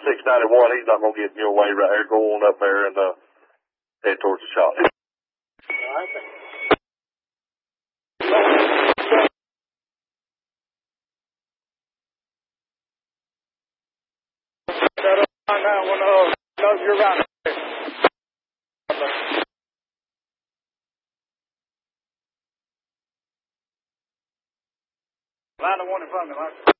691, he's not going to get in your way right here. Go on up there and head towards the shop. All right, thank you. You're right. Line the one in front of me, Mark.